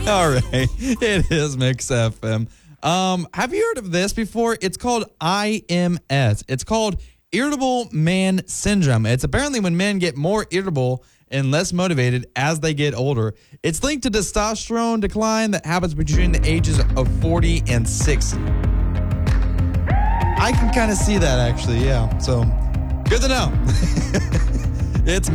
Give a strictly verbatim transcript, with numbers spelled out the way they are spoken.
All right. It is Mix F M. Um, have you heard of this before? It's called I M S. It's called Irritable Man Syndrome. It's apparently when men get more irritable and less motivated as they get older. It's linked to testosterone decline that happens between the ages of forty and sixty. I can kind of see that, actually, yeah. So, good to know. It's